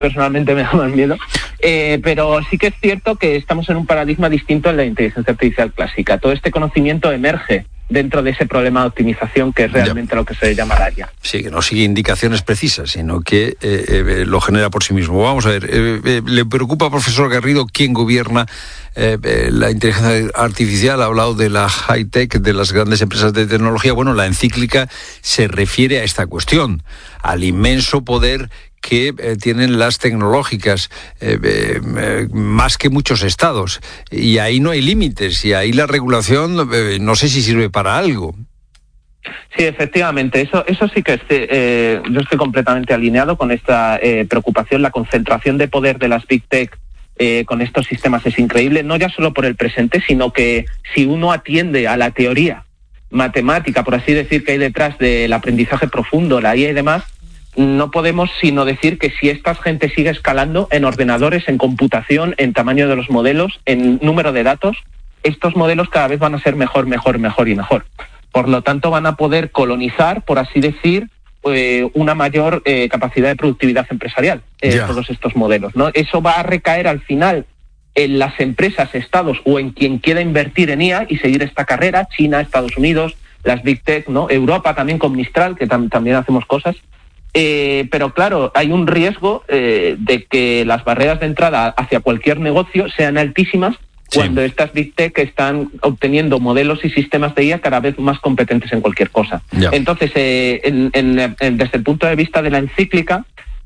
personalmente me da más miedo, pero sí que es cierto que estamos en un paradigma distinto en la inteligencia artificial clásica. Todo este conocimiento emerge dentro de ese problema de optimización que es realmente lo que se llama la IA. Sí, que no sigue indicaciones precisas, sino que lo genera por sí mismo. Vamos a ver, ¿le preocupa, profesor Garrido, quién gobierna la inteligencia artificial? Ha hablado de la high-tech, de las grandes empresas de tecnología. Bueno, la encíclica se refiere a esta cuestión, al inmenso poder que tienen las tecnológicas, más que muchos estados, y ahí no hay límites, y ahí la regulación no sé si sirve para algo. Sí, efectivamente, eso sí que yo estoy completamente alineado con esta preocupación. La concentración de poder de las Big Tech con estos sistemas es increíble, no ya solo por el presente, sino que si uno atiende a la teoría matemática, por así decir, que hay detrás del aprendizaje profundo, la IA y demás, no podemos sino decir que si esta gente sigue escalando en ordenadores, en computación, en tamaño de los modelos, en número de datos, estos modelos cada vez van a ser mejor y mejor. Por lo tanto, van a poder colonizar, por así decir, una mayor capacidad de productividad empresarial, todos estos modelos, ¿no? Eso va a recaer al final en las empresas, estados o en quien quiera invertir en IA y seguir esta carrera, China, Estados Unidos, las Big Tech, ¿no? Europa también con Mistral, que también hacemos cosas. Pero claro, hay un riesgo de que las barreras de entrada hacia cualquier negocio sean altísimas cuando estas Big Tech están obteniendo modelos y sistemas de IA cada vez más competentes en cualquier cosa. Entonces, desde el punto de vista de la encíclica,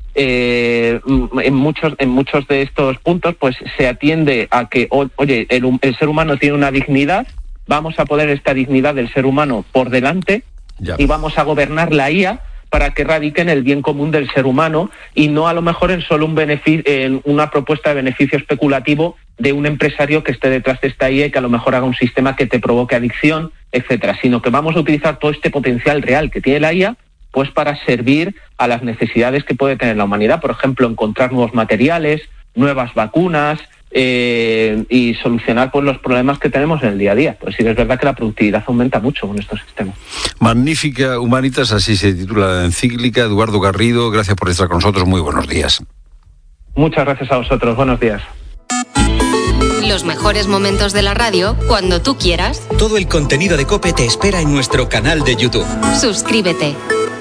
en muchos de estos puntos pues se atiende a que, oye, el ser humano tiene una dignidad, vamos a poner esta dignidad del ser humano por delante y vamos a gobernar la IA para que radique en el bien común del ser humano y no a lo mejor en solo en una propuesta de beneficio especulativo de un empresario que esté detrás de esta IA y que a lo mejor haga un sistema que te provoque adicción, etcétera, sino que vamos a utilizar todo este potencial real que tiene la IA pues para servir a las necesidades que puede tener la humanidad, por ejemplo, encontrar nuevos materiales, nuevas vacunas, y solucionar pues los problemas que tenemos en el día a día. Pues sí que es verdad que la productividad aumenta mucho con estos sistemas. Magnífica Humanitas, así se titula la encíclica. Eduardo Garrido, gracias por estar con nosotros. Muy buenos días. Muchas gracias a vosotros. Buenos días. Los mejores momentos de la radio cuando tú quieras. Todo el contenido de COPE te espera en nuestro canal de YouTube. Suscríbete.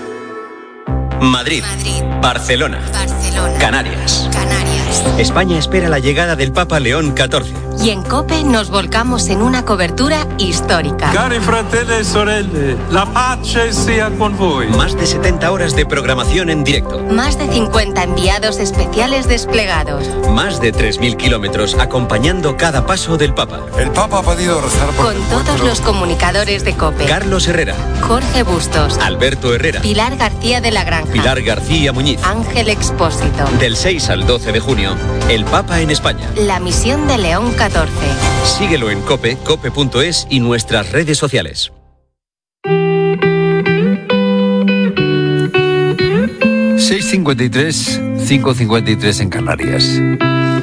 Madrid. Barcelona. Canarias. España espera la llegada del Papa León XIV. Y en COPE nos volcamos en una cobertura histórica. Cari fratelli e sorelle, la pace sia con voi. Más de 70 horas de programación en directo. Más de 50 enviados especiales desplegados. Más de 3.000 kilómetros acompañando cada paso del Papa. El Papa ha podido rezar por con todos los comunicadores de COPE. Carlos Herrera. Jorge Bustos. Alberto Herrera. Pilar García de la Granja. Pilar García Muñiz. Ángel Expósito. Del 6 al 12 de junio, el Papa en España. La misión de León XIV. Síguelo en COPE, cope.es y nuestras redes sociales. 6:53, 5:53 en Canarias.